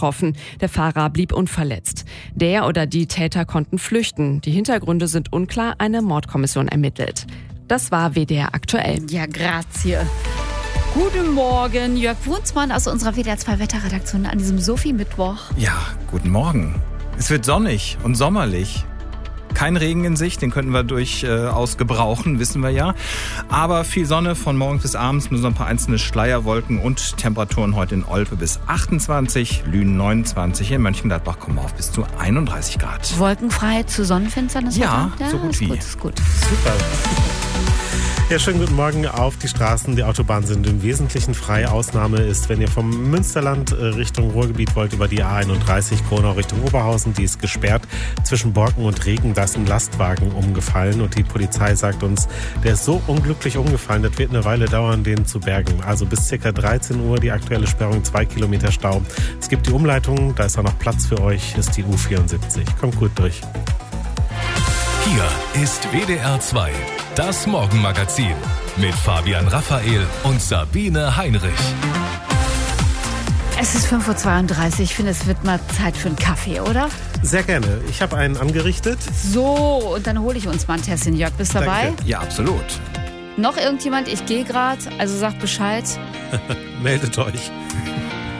getroffen. Der Fahrer blieb unverletzt. Der oder die Täter konnten flüchten. Die Hintergründe sind unklar, eine Mordkommission ermittelt. Das war WDR aktuell. Ja, grazie. Guten Morgen, Jörg Brunsmann aus unserer WDR 2 Wetterredaktion an diesem Sophie-Mittwoch. Ja, guten Morgen. Es wird sonnig und sommerlich. Kein Regen in Sicht, den könnten wir durchaus gebrauchen, wissen wir ja. Aber viel Sonne von morgens bis abends, nur so ein paar einzelne Schleierwolken und Temperaturen heute in Olpe bis 28, Lünen 29, in Mönchengladbach kommen wir auf bis zu 31 Grad. Wolkenfrei zu Sonnenfinsternis? Ja, ja, so gut wie. Ist gut. Super. Ja, schönen guten Morgen auf die Straßen. Die Autobahnen sind im Wesentlichen frei. Ausnahme ist, wenn ihr vom Münsterland Richtung Ruhrgebiet wollt, über die A31 Kronau Richtung Oberhausen. Die ist gesperrt zwischen Borken und Regen. Da ist ein Lastwagen umgefallen und die Polizei sagt uns, der ist so unglücklich umgefallen, das wird eine Weile dauern, den zu bergen. Also bis ca. 13 Uhr die aktuelle Sperrung, 2 Kilometer Stau. Es gibt die Umleitung, da ist auch noch Platz für euch, ist die U74. Kommt gut durch. Hier ist WDR 2, das Morgenmagazin mit Fabian Raphael und Sabine Heinrich. Es ist 5.32 Uhr. Ich finde, es wird mal Zeit für einen Kaffee, oder? Sehr gerne. Ich habe einen angerichtet. So, und dann hole ich uns mal ein Tässchen. Jörg, bist du dabei? Danke. Ja, absolut. Noch irgendjemand? Ich gehe gerade, also sagt Bescheid. Meldet euch.